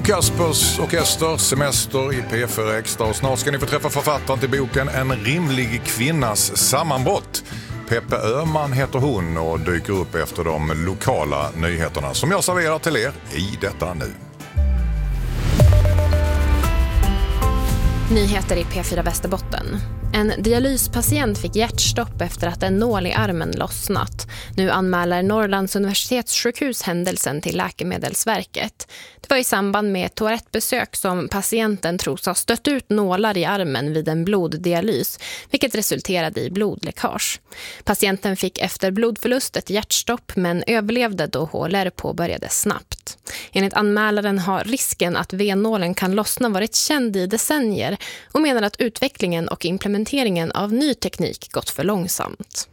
Kaspers orkester, semester i P4 Extra och snart ska ni få träffa författaren till boken En rimlig kvinnas sammanbrott. Peppe Öhman heter hon och dyker upp efter de lokala nyheterna som jag serverar till er i detta nu. Nyheter i P4 Västerbotten. En dialyspatient fick hjärtstopp efter att en nål i armen lossnat. Nu anmäler Norrlands universitetssjukhus händelsen till Läkemedelsverket. Det var i samband med ett toalettbesök som patienten tros ha stött ut nålar i armen vid en bloddialys, vilket resulterade i blodläckage. Patienten fick efter blodförlust ett hjärtstopp men överlevde då HLR påbörjades snabbt. Enligt anmälaren har risken att venålen kan lossna varit känd i decennier och menar att utvecklingen och implementeringen av ny teknik gått för långsamt.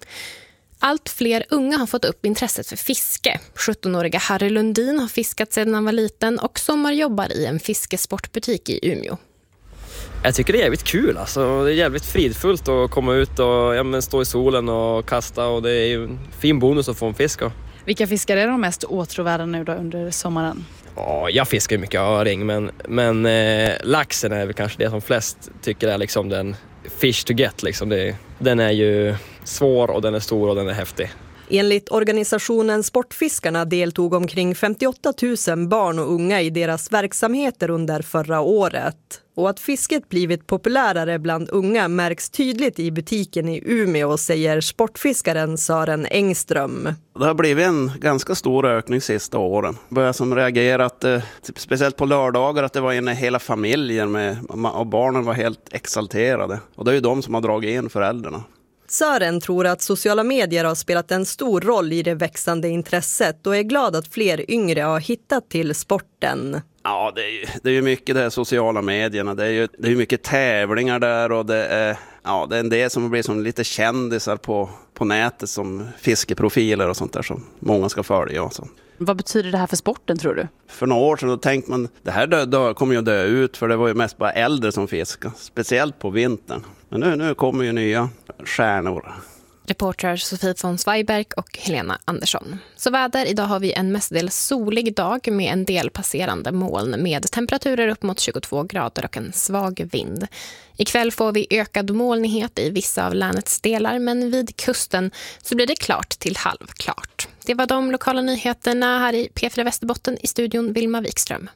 Allt fler unga har fått upp intresset för fiske. 17-åriga Harry Lundin har fiskat sedan han var liten och sommarjobbar i en fiskesportbutik i Umeå. Jag tycker det är jävligt kul. Alltså. Det är jävligt fridfullt att komma ut och stå i solen och kasta. Och det är ju en fin bonus att få en fisk. Vilka fiskar är de mest åtråvärda nu då under sommaren? Ja, jag fiskar mycket öring, men laxen är väl kanske det som flest tycker är liksom den fish to get. Liksom. Den är ju svår och den är stor och den är häftig. Enligt organisationen Sportfiskarna deltog omkring 58 000 barn och unga i deras verksamheter under förra året. Och att fisket blivit populärare bland unga märks tydligt i butiken i Umeå, säger sportfiskaren Sören Engström. Det har blivit en ganska stor ökning sista åren. Började som reagerat, speciellt på lördagar, att det var inne hela familjen och barnen var helt exalterade. Och det är ju de som har dragit in föräldrarna. Sören tror att sociala medier har spelat en stor roll i det växande intresset och är glad att fler yngre har hittat till sporten. Ja, det är ju mycket det här sociala medierna. Det är ju mycket tävlingar där och det är en del som blir som lite kändisar på nätet som fiskeprofiler och sånt där som många ska följa och sånt. Vad betyder det här för sporten, tror du? För några år sedan då tänkte man det här kommer ju att dö ut, för det var ju mest bara äldre som fiskade, speciellt på vintern. Men nu kommer ju nya stjärnor. Reportrar Sofie von Zweiberg och Helena Andersson. Så väder, idag har vi en mestadels solig dag med en del passerande moln med temperaturer upp mot 22 grader och en svag vind. Ikväll får vi ökad molnighet i vissa av länets delar, men vid kusten så blir det klart till halvklart. Det var de lokala nyheterna här i P4 Västerbotten, i studion Vilma Wikström.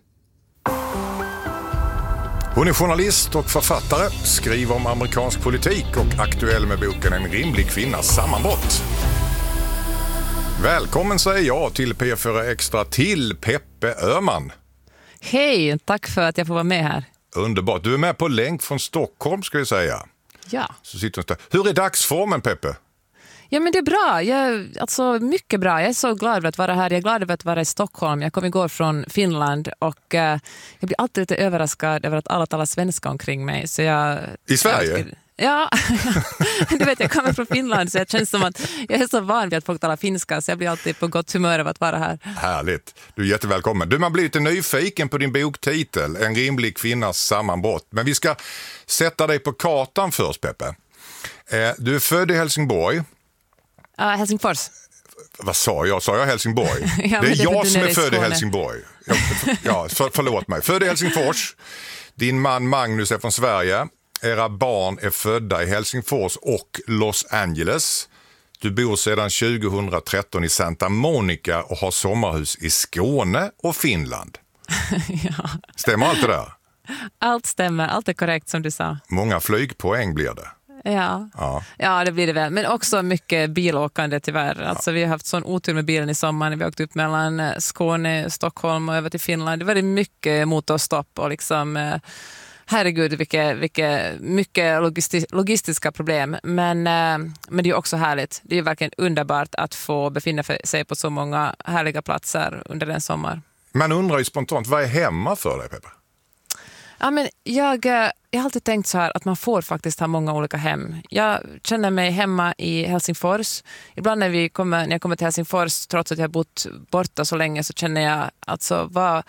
Hon är journalist och författare, skriver om amerikansk politik och aktuell med boken En rimlig kvinnas sammanbrott. Välkommen säger jag till P4 Extra till Peppe Öhman. Hej, tack för att jag får vara med här. Underbart, du är med på länk från Stockholm ska jag säga. Ja. Så sitter hon. Hur är dagsformen, Peppe? Ja, men det är bra. Mycket bra. Jag är så glad över att vara här. Jag är glad över att vara i Stockholm. Jag kom igår från Finland och jag blir alltid lite överraskad över att alla talar svenska omkring mig. Så I Sverige? Ja, du vet, jag kommer från Finland så jag känns som att jag är så van vid att folk talar finska, så jag blir alltid på gott humör av att vara här. Härligt, du är jättevälkommen. Du, man blir lite nyfiken på din boktitel, En rimlig kvinnas sammanbrott. Men vi ska sätta dig på kartan först, Peppe. Du är född i Helsingborg. Helsingfors. Vad sa jag? Sa jag Helsingborg? Ja, det är jag som är i född i Helsingborg. Förlåt mig. Född i Helsingfors. Din man Magnus är från Sverige. Era barn är födda i Helsingfors och Los Angeles. Du bor sedan 2013 i Santa Monica och har sommarhus i Skåne och Finland. Ja. Stämmer allt det där? Allt stämmer, allt är korrekt som du sa. Många flygpoäng blir det. Ja, det blir det väl. Men också mycket bilåkande tyvärr. Alltså, vi har haft sån otur med bilen i sommar. Vi har åkt upp mellan Skåne, Stockholm och över till Finland. Det var mycket motorstopp och liksom... Herregud, vilka mycket logistiska problem. Men det är också härligt. Det är verkligen underbart att få befinna sig på så många härliga platser under en sommar. Man undrar ju spontant, vad är hemma för dig, Peppe? Ja, men jag har alltid tänkt så här att man får faktiskt ha många olika hem. Jag känner mig hemma i Helsingfors. Ibland när jag kommer till Helsingfors, trots att jag har bott borta så länge, så känner jag alltså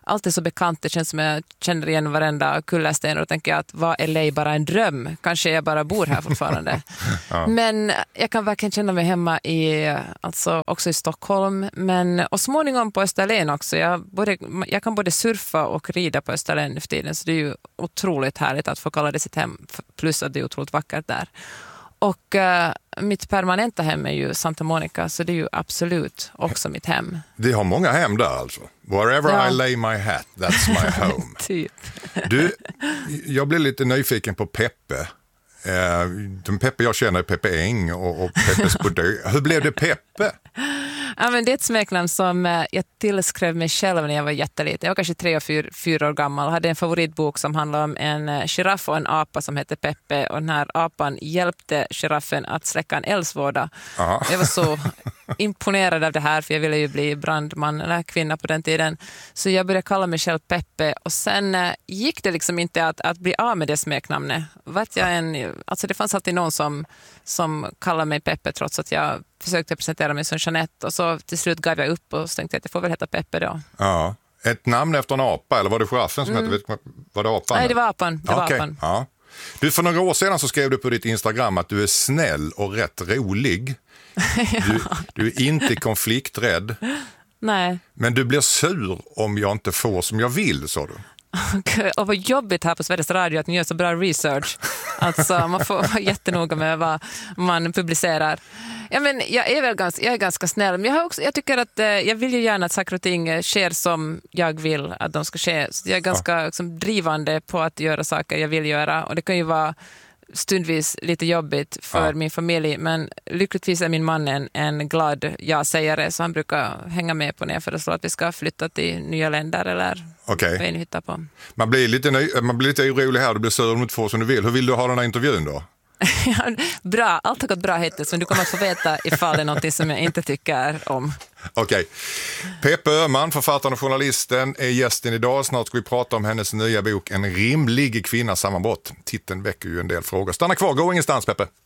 allt är så bekant. Det känns som jag känner igen varenda kullersten och tänker att vad är LA bara en dröm? Kanske jag bara bor här fortfarande. Men jag kan verkligen känna mig hemma alltså också i Stockholm, och småningom på Österlen också. Jag kan både surfa och rida på Österlen nu för tiden, så det är ju otroligt härligt att få kalla det sitt hem, plus att det är otroligt vackert där. Och mitt permanenta hem är ju Santa Monica, så det är ju absolut också mitt hem. Vi har många hem där alltså. Wherever I lay my hat, that's my home. Typ. Du, jag blev lite nyfiken på Peppe. Den Peppe jag känner är Peppe Eng och Peppes Bodö. Hur blev det Peppe? Ja, men det är ett smeknamn som jag tillskrev mig själv när jag var jätteliten. Jag var kanske 3 och 4 år gammal och hade en favoritbok som handlade om en giraff och en apa som hette Peppe. Och den här apan hjälpte giraffen att släcka en eldsvåda. Jag var så imponerad av det här, för jag ville ju bli brandman eller kvinna på den tiden. Så jag började kalla mig själv Peppe, och sen gick det liksom inte att bli av med det smeknamnet. Alltså det fanns alltid någon som kallade mig Peppe, trots att jag försökte presentera mig som Jeanette, och så till slut gav jag upp och tänkte att jag får väl heta Peppe då. Ja. Ett namn efter en apa, eller var det giraffen som hette? Var det apan? Nej, det var apan. Apan. Ja. Du, för några år sedan så skrev du på ditt Instagram att du är snäll och rätt rolig. Du är inte konflikträdd. Nej. Men du blir sur om jag inte får som jag vill, sa du. Och vad jobbigt här på Sveriges Radio att ni gör så bra research. Alltså man får vara jättenoga med vad man publicerar. Ja, men jag är ganska snäll, men jag tycker att jag vill ju gärna att saker och ting sker som jag vill att de ska ske. Så jag är ganska drivande på att göra saker jag vill göra, och det kan ju vara stundvis lite jobbigt för min familj, men lyckligtvis är min man en glad ja-sägare, så han brukar hänga med på när jag föreslår att vi ska flytta till nya länder eller vad vi hittar på. Man blir lite orolig här, du blir sur om du inte får som du vill. Hur vill du ha den här intervjun då? Bra, allt har gått bra hittills, men du kommer att få veta ifall det är något som jag inte tycker om. Okej. Peppe Öhman, författaren och journalisten, är gästen idag. Snart ska vi prata om hennes nya bok En rimlig kvinnas sammanbrott. Titeln väcker ju en del frågor. Stanna kvar, gå ingenstans Peppe.